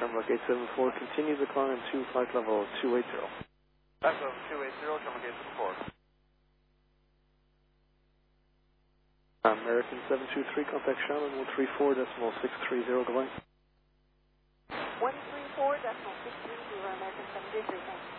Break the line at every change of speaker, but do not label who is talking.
Shamrock 874, continue the climb to flight level 280.
Flight level 280, Shamrock 874.
American 723, contact Shannon 134.630, goodbye.
134.630, American 723, thanks.